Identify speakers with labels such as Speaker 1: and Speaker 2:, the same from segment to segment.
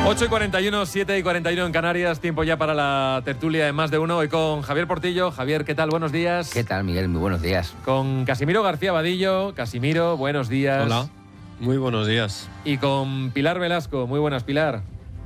Speaker 1: 8:41, 7:41 en Canarias, tiempo ya para la tertulia de Más de Uno, hoy con Javier Portillo. Javier, ¿qué tal? Buenos días.
Speaker 2: ¿Qué tal, Miguel? Muy buenos días.
Speaker 1: Con Casimiro García Vadillo. Casimiro, buenos días.
Speaker 3: Hola, muy buenos días.
Speaker 1: Y con Pilar Velasco. Muy buenas, Pilar.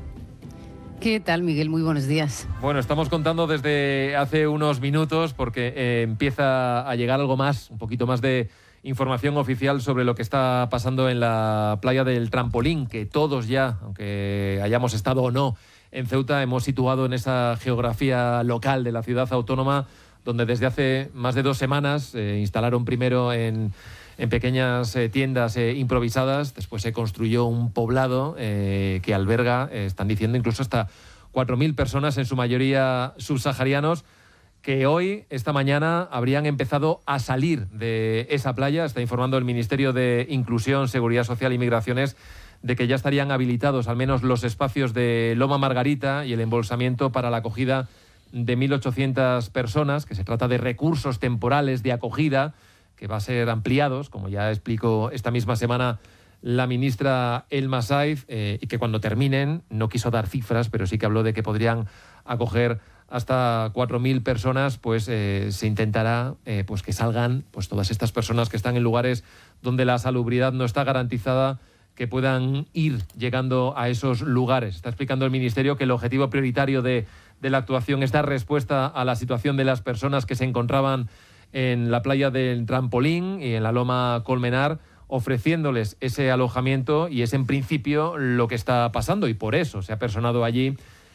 Speaker 4: ¿Qué tal, Miguel? Muy buenos días.
Speaker 1: Bueno, estamos contando desde hace unos minutos porque empieza a llegar algo más, un poquito más de información oficial sobre lo que está pasando en la playa del Trampolín, que todos ya, aunque hayamos estado o no en Ceuta, hemos situado en esa geografía local de la ciudad autónoma, donde desde hace más de 2 semanas instalaron primero en pequeñas tiendas improvisadas, después se construyó un poblado que alberga, están diciendo, incluso hasta 4.000 personas, en su mayoría subsaharianos, que hoy, esta mañana, habrían empezado a salir de esa playa. Está informando el Ministerio de Inclusión, Seguridad Social y Migraciones de que ya estarían habilitados al menos los espacios de Loma Margarita y el embolsamiento para la acogida de 1.800 personas, que se trata de recursos temporales de acogida que va a ser ampliados, como ya explicó esta misma semana la ministra Elma Saiz, y que cuando terminen, no quiso dar cifras, pero sí que habló de que podrían acoger hasta 4.000 personas, pues se intentará pues que salgan pues todas estas personas que están en lugares donde la salubridad no está garantizada, que puedan ir llegando a esos lugares. Está explicando el Ministerio que el objetivo prioritario de la actuación es dar respuesta a la situación de las personas que se encontraban en la playa del Trampolín y en la Loma Colmenar, ofreciéndoles ese alojamiento, y es en principio lo que está pasando, y por eso se ha personado allí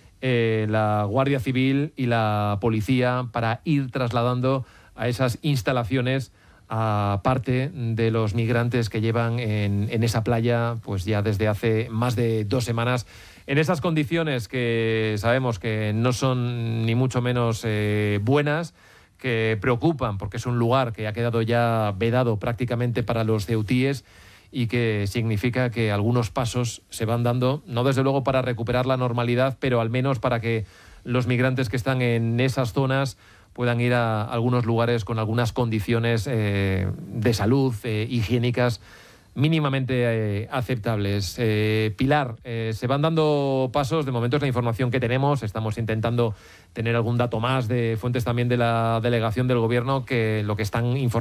Speaker 1: la Guardia Civil y la Policía para ir trasladando a esas instalaciones a parte de los migrantes que llevan en esa playa pues ya desde hace más de 2 semanas, en esas condiciones que sabemos que no son ni mucho menos buenas, que preocupan porque es un lugar que ha quedado ya vedado prácticamente para los ceutíes, y que significa que algunos pasos se van dando, no desde luego para recuperar la normalidad, pero al menos para que los migrantes que están en esas zonas puedan ir a algunos lugares con algunas condiciones de salud, higiénicas, mínimamente aceptables. Pilar, se van dando pasos, de momento es la información que tenemos, estamos intentando tener algún dato más de fuentes también de la delegación del Gobierno, que lo que están informando